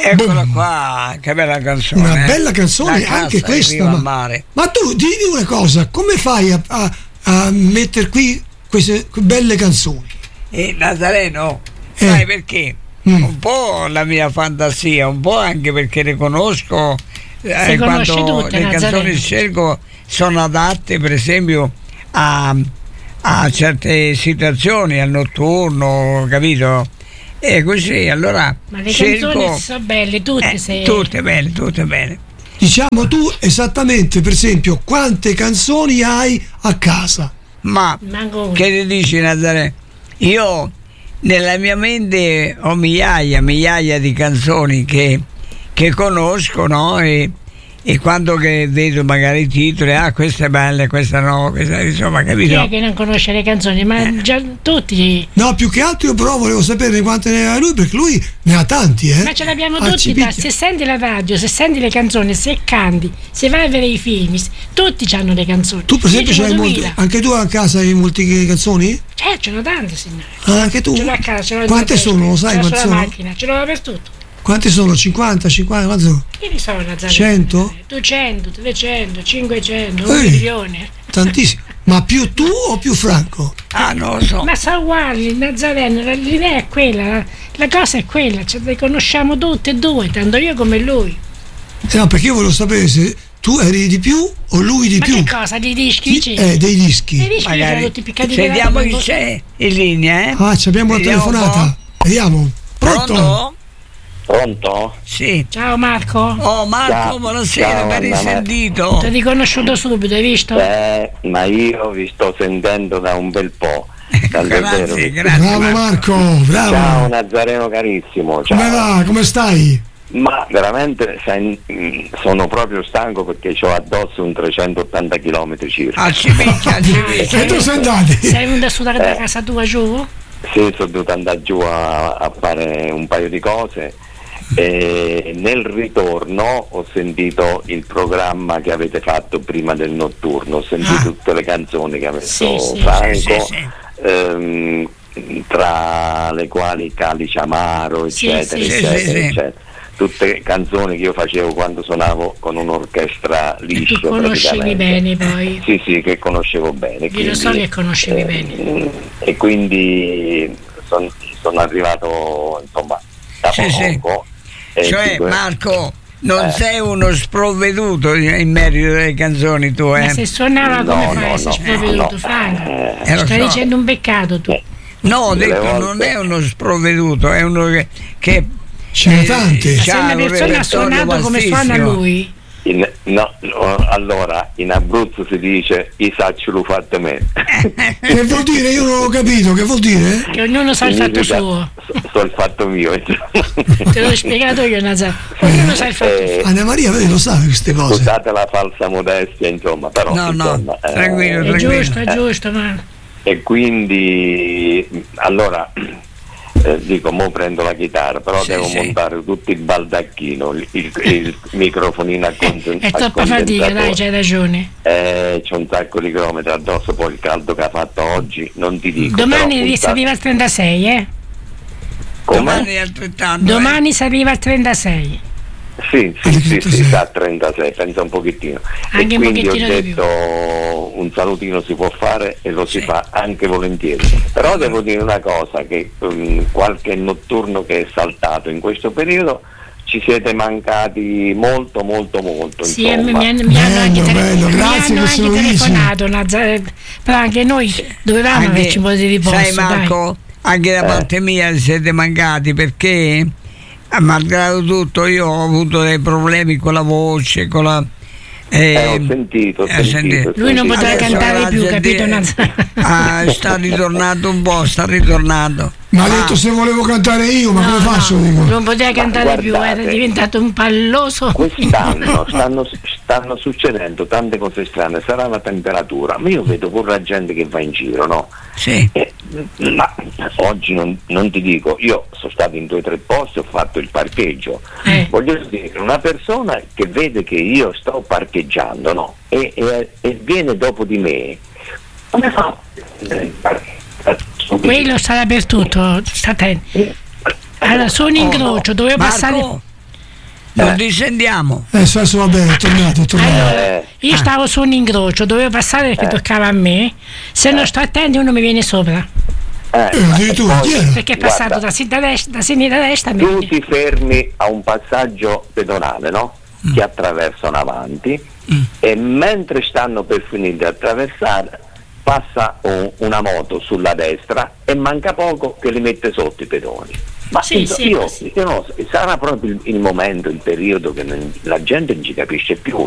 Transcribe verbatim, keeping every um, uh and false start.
Eccola Boom. qua, che bella canzone. Una eh. bella canzone La anche cassa questa. in riva Ma, al mare. ma tu dimmi una cosa, come fai a, a, a mettere qui queste belle canzoni? E Nazareno, Eh. sai perché? Mm. Un po' la mia fantasia, un po' anche perché le conosco. eh, Si conosce quando tutte, le Nazareno. canzoni che scelgo sono adatte, per esempio, a, a certe situazioni, al notturno, capito? E così, allora Ma le scelgo, canzoni sono belle, tutte. eh, se... tutte belle, tutte belle. Diciamo tu esattamente, per esempio, quante canzoni hai a casa? Ma Manco una. che ti dici, Nazareno? Io nella mia mente ho migliaia, migliaia di canzoni che, che conosco, no? E, e quando che vedo magari i titoli, ah, questa è bella, questa no, questa insomma, Chi capito? è che non conosce le canzoni? Ma Eh. già tutti. No, più che altro io però volevo sapere quante ne ha lui, perché lui ne ha tanti, eh? Ma ce l'abbiamo Ah, tutti, ci da- picchia. se senti la radio, se senti le canzoni, se canti, se vai a vedere i film, tutti hanno le canzoni. Tu per esempio Io ce c'hai n'ho molti, duemila. anche tu a casa hai molte canzoni? Eh, ce n'ho tante, signore. Ah, anche tu? Ce l'ho a casa, ce l'ho Quante in sono, lo sai ce l'ho quante sulla sono? macchina, ce l'ho dappertutto. Quante sono? cinquanta, cinquanta, quante sono? Che ne so, Nazareno? cento? duecento, trecento, cinquecento, Ehi. un milione. Tantissimi. Ma più tu o più Franco? Ah, non lo so. Ma sono uguali, Nazareno, la- l'idea è quella, la, la cosa è quella, ce le conosciamo tutte e due, tanto io come lui. Eh no, perché io volevo sapere se tu eri di più o lui di Ma più. che cosa, di dischi? Chi- Dici? eh, dei I dischi. dischi sono Magari tutti piccati sentiamo di chi c'è in linea, eh? Ah, ci abbiamo la Vediamo un telefonata. Vediamo. Pronto? Pronto? Pronto? Sì. Ciao Marco, Oh Marco, Ciao. buonasera, Ciao, ben Anna. risentito. ti ho riconosciuto subito, hai visto? Eh, ma io vi sto sentendo da un bel po'. Tanto è vero Grazie, che- grazie. Bravo Marco, bravo. Ciao Nazareno carissimo, ciao. Come va? Come stai? Ma veramente sai, mm, sono proprio stanco perché ho addosso un trecentottanta chilometri circa. Ah, ci picchia, ci picchia. E tu sei andati? Sei venuto a sudare da Eh. casa tua giù? Sì, sono dovuto andare giù a, a fare un paio di cose e nel ritorno ho sentito il programma che avete fatto prima del notturno, ho sentito Ah. tutte le canzoni che ha messo Sì, sì, Franco, sì, sì, sì. ehm, tra le quali Calice Amaro, Sì, eccetera, sì, eccetera, sì, sì. eccetera. Tutte canzoni che io facevo quando suonavo con un'orchestra E liscia. tu conoscevi praticamente. bene poi. Sì, sì, che conoscevo bene. Io lo so quindi, che conoscevi eh, bene. E quindi son- sono arrivato insomma da Sì, sì. poco. e Cioè, dico, Marco, non Eh. sei uno sprovveduto in merito alle canzoni tu, Ma eh? se suonava No, come no, fai a essere no, sprovveduto, no. Franco? Eh, Eh, lo Stai so. dicendo un peccato tu. eh, No, ho delle detto, volte- non è uno sprovveduto, è uno che... che Ce ne tante. Se c'ha una un persona ha repertorio suonato come suona vastissimo. lui, in- no, no, allora in Abruzzo si dice i sacci lo fatte me. Che vuol dire? Io non ho capito, che vuol dire? che ognuno sa il fatto Significa- suo. so, so il fatto mio. insomma. Te l'ho spiegato io, Nazareno. Ognuno sa il fatto Eh, suo. Anna Maria, vedi, lo sa queste cose. Scusate la falsa modestia, insomma, però No, no, insomma, eh, tranquillo, È tranquillo. giusto, è giusto, ma e quindi allora eh, dico mo prendo la chitarra, però Sì, devo sì. montare tutto il baldacchino, il, il, il microfonino a conten- è a troppa fatica, dai, condensatore. c'hai ragione. Eh, c'ho un sacco di chilometri addosso, poi il caldo che ha fatto oggi non ti dico. Domani però, si arriva al trentasei, eh? come? Domani è altrettanto. Domani si arriva al trentasei. Sì, sì, sì, sì, sta a trentasei, pensa un pochettino. Anche e un quindi ho pochettino di più. detto un salutino si può fare e lo si Sì. fa anche volentieri. Però devo dire una cosa, che um, qualche notturno che è saltato in questo periodo ci siete mancati molto molto molto. Sì, e insomma. mi, hanno- mi hanno anche, Bello, tele- bello, mi grazie hanno che anche sono telefonato, Nazareno. Però anche noi dovevamo Anche- averci un po' di riposo. sai Marco, anche da Eh. parte mia siete mancati perché eh, malgrado tutto io ho avuto dei problemi con la voce, con la eh, Eh, ho sentito, ho eh, sentito, sentito. ho Lui non sentito. poteva Adesso, cantare più, grazie a capito, Dio, Nazareno? ah, sta ritornando un po', sta ritornando. Mi ha Ah, detto se volevo cantare io, ma No, come faccio? no, Dico. non poteva cantare più, guardate, era diventato un palloso. Quest'anno stanno, stanno succedendo tante cose strane, sarà la temperatura, ma io vedo pure la gente che va in giro, no? sì. Eh, ma oggi non, non ti dico, io sono stato in due o tre posti, ho fatto il parcheggio. Eh. Voglio dire, una persona che vede che io sto parcheggiando, no? E, e- e viene dopo di me, come fa? Quello sta dappertutto, sta attento. Allora, sono in Oh, incrocio, dovevo Marco, passare. non Eh. discendiamo. Eh, adesso vabbè, è tornato, è tornato. Allora, Eh. io stavo su un incrocio, dovevo passare perché Eh. toccava a me. Se non sto attento uno mi viene sopra. Eh, Eh, addirittura, poi- chi era? Perché è passato guarda, da, si- da, destra, da sinistra a destra. tu mi- ti fermi a un passaggio pedonale, no? Che attraversano avanti e mentre stanno per finire di attraversare passa un- una moto sulla destra e manca poco che li mette sotto i pedoni. Ma Sì, io, sì, io- sì. io non so, sarà proprio il, il momento, il periodo che non- la gente non ci capisce più.